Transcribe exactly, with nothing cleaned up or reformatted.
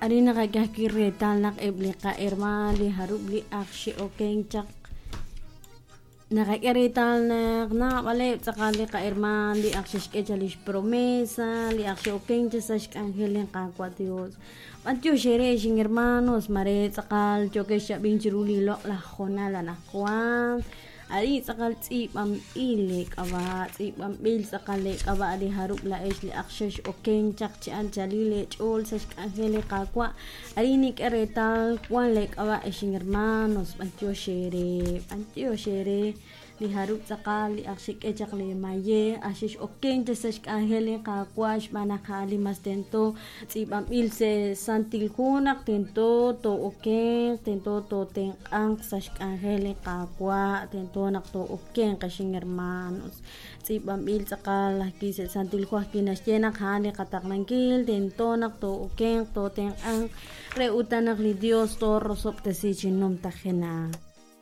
arina kagakirretal nak eblika herman li harubli akshi okenchak nakakirital nak na wale sakali ka herman li akshish kechalish promesa li akshi okenchak sash angelin kakwa Dios antyo shere sing hermanos mare sakal chokesha binchiruli lo la jonala na kwan ari sakal tsipam ilik aba tsipam bil sakale aba ali harup la es li akshish okenchak chi anjalile chol sash angele kakwa ari nik eretal kwan lek aba sing hermanos antyo shere antyo shere li harup sakal li akshik echak le maye ashish okenchak sash angele kakwa shmana kali mas tento tsipam il se santil kunak tento to oken tento to ten ang sash angele kakwa tento nak to oken kasing hermanos tsipam il sakal kise santil kuak kinasjena kani katak nangkil tento nak to oken to ten ang reutan nak li Dios to rosop tesichinom tajena.